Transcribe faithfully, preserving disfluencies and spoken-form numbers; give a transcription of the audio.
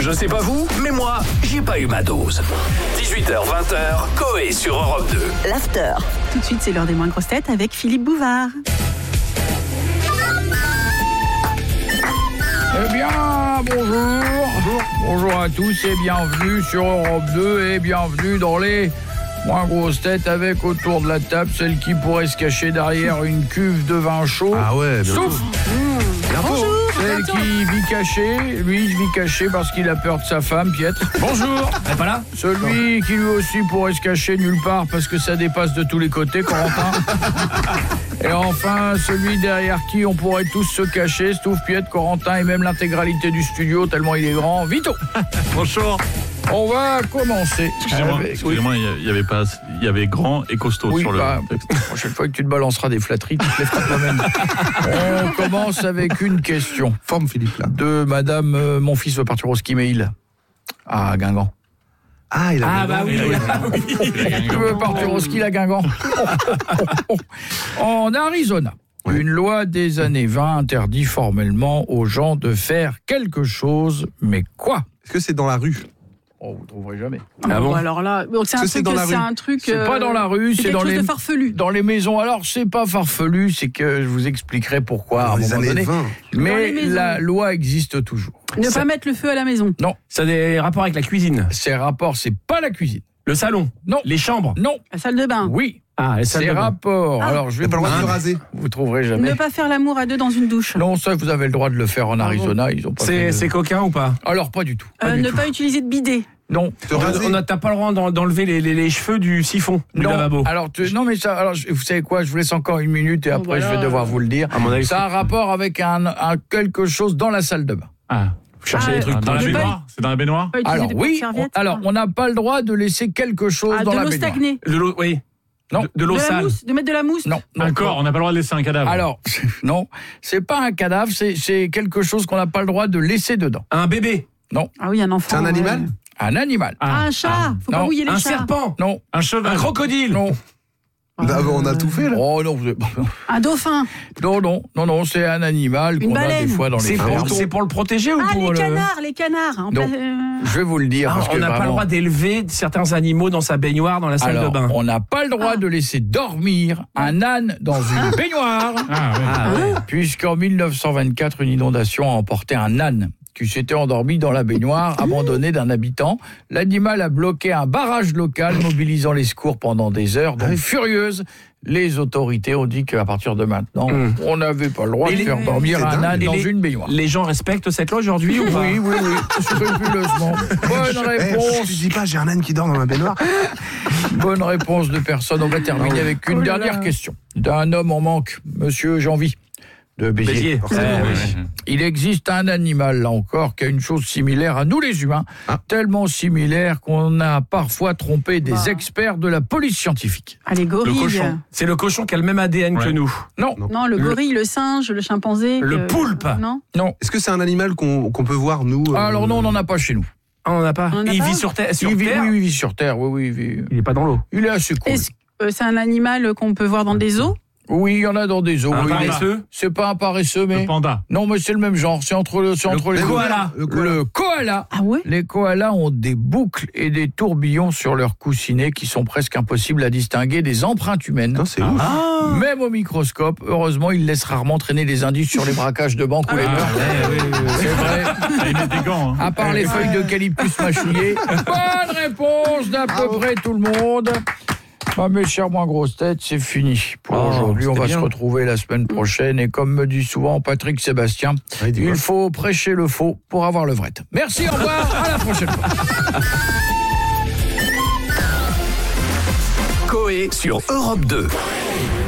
Je sais pas vous, mais moi, j'ai pas eu ma dose. dix-huit heures vingt, Coé sur Europe deux. L'after. Tout de suite, c'est l'heure des moins grosses têtes avec Philippe Bouvard. Eh bien, bonjour. Bonjour. Bonjour à tous et bienvenue sur Europe deux et bienvenue dans les moins grosses têtes avec autour de la table celle qui pourrait se cacher derrière une cuve de vin chaud. Ah ouais, bien Sauf Mmh. Bonjour. celle qui vit caché. Lui, il vit caché parce qu'il a peur de sa femme, Pietre. Bonjour. Elle est pas là. Celui qui lui aussi pourrait se cacher nulle part parce que ça dépasse de tous les côtés, Corentin. Et enfin, celui derrière qui on pourrait tous se cacher, Stouff, Pietre, Corentin et même l'intégralité du studio, tellement il est grand, Vito. Bonjour. On va commencer. Excusez-moi, avec- excusez-moi, il y avait pas, il y avait grand et costaud Oui, sur le bah, texte. la prochaine fois que tu te balanceras des flatteries, tu te les feras toi-même. On commence avec une question Forme Philippe là. de madame, euh, mon fils veut partir au ski mail à Guingamp. Ah, il a Ah bah oui. Tu veux partir au ski à Guingamp? En Arizona, Ouais. une loi des années vingt interdit formellement aux gens de faire quelque chose, mais quoi? Est-ce que c'est dans la rue? Oh, vous trouverez jamais. Ah bon, alors là, donc c'est un Est-ce que c'est truc, dans la c'est rue un truc. C'est euh, pas dans la rue, c'est quelque dans chose les de farfelu. dans les maisons. Alors, c'est pas farfelu, c'est que je vous expliquerai pourquoi à Dans un les moment années donné. vingt. Dans Mais les maisons. la loi existe toujours. Ne pas mettre le feu à la maison. Non, Ça a des rapports avec la cuisine, ces rapports, c'est pas la cuisine. le salon, Non, les chambres. non, La salle de bain. oui. Ah, les salles Ces de bain. rapports. Ah. Alors, je Il vais n'a pas le droit de vous se raser. vous trouverez jamais. Ne pas faire l'amour à deux dans une douche. Non, ça, vous avez le droit de le faire en Arizona. Ils ont pas fait C'est de- c'est coquin ou pas? Alors, pas du tout. Euh, Pas du ne tout. pas utiliser de bidet. Non. Te raser. On a t'as pas le droit d'en- d'enlever les, les, les cheveux du siphon du Non. lavabo. Alors, tu- non, mais ça, alors, je- vous savez quoi? Je vous laisse encore une minute et Oh, après, voilà. je vais devoir vous le dire. À mon avis, Ça a un rapport avec un, un quelque chose dans la salle de bain. Ah, vous cherchez Ah, des trucs euh, Dans la Ne pas- baignoire C'est dans la baignoire Pas utiliser Alors des oui, on, serviettes. alors on n'a pas le droit de laisser quelque chose Ah, dans de la l'eau baignoire. stagnée. De l'eau, oui. Non. De, de De l'eau la sale. mousse. De mettre de la mousse. Non, non. Encore, on n'a pas le droit de laisser un cadavre. Alors, non, c'est pas un cadavre, c'est, c'est quelque chose qu'on n'a pas le droit de laisser dedans. Un bébé. Ah oui, un enfant. C'est un ouais. animal? Un animal. Ah, un chat. Faut Non. pas mouiller les Un chats. serpent. Non, Un cheval. Un crocodile. non, Ah, On a tout fait là. oh non, vous- Un dauphin. non, non, non, non, c'est un animal Une qu'on a baleine. des fois dans les C'est fermes. pour, c'est pour le protéger ou Ah, pour les le... canards, les canards. En Non. place- euh, Je vais vous le dire. Ah, parce on que n'a pas le vraiment- droit d'élever certains animaux dans sa baignoire, dans la salle Alors, de bain. on n'a pas le droit Ah. de laisser dormir un âne dans une baignoire. Ah, ouais. Ah, ouais. Puisqu'en mille neuf cent vingt-quatre, une inondation a emporté un âne qui s'était endormi dans la baignoire, abandonné d'un habitant. L'animal a bloqué un barrage local, mobilisant les secours pendant des heures. Donc, furieuse, les autorités ont dit qu'à partir de maintenant, Hum. on n'avait pas le droit Et de les- faire dormir c'est un dingue. âne Et dans les- une baignoire. Les gens respectent cette loi aujourd'hui ou pas? Oui, oui, oui, scrupuleusement. Bonne Eh, je te réponse, dis pas, j'ai un âne qui dort dans ma baignoire. bonne réponse de personne. On va terminer avec une Oh là dernière là. question. D'un homme en manque, Monsieur Janvy de Béziers. Béziers. Forcément, Eh, oui. oui. Il existe un animal, là encore, qui a une chose similaire à nous les humains, Ah. tellement similaire qu'on a parfois trompé des Bah. experts de la police scientifique. Ah, les Le gorilles. cochon. C'est le cochon qui a le même A D N que Ouais. nous. Non, Non. Non, le Le- gorille, le singe, le chimpanzé. Le que- poulpe. Non. non. Est-ce que c'est un animal qu'on qu'on peut voir, nous euh, Alors non, on n'en a pas chez nous. Ah, on n'a pas. On n'a Il pas vit sur terre. Sur il vit, terre. oui, il vit sur Terre, oui, oui, il vit. Il est pas dans l'eau. Il est assez cool. Est-ce que euh, c'est un animal qu'on peut voir dans des eaux? Oui, il y en a dans des eaux. Un oui. paresseux. C'est pas un paresseux, mais... Le panda. Non, mais c'est le même genre, c'est entre, le, c'est entre les... le koala. Le koala. Le koala. Ah ouais? Les koalas ont des boucles et des tourbillons sur leurs coussinets qui sont presque impossibles à distinguer des empreintes humaines. Non, c'est ouf. Ah. Même au microscope, heureusement, ils laissent rarement traîner des indices sur les braquages de banque ou les Ah, meurtres. ouais, oui, oui, oui. C'est vrai. Ah, il met des gants. hein. À part les feuilles d'eucalyptus mâchouillées. Bonne réponse d'à peu près tout le monde. Bah, mes chers moins grosses têtes, c'est fini pour Oh, aujourd'hui. On c'était va bien. se retrouver la semaine prochaine. Et comme me dit souvent Patrick Sébastien, Ouais, dis-moi. il faut prêcher le faux pour avoir le vrai. Merci, au revoir, à la prochaine fois. Coé sur Europe deux.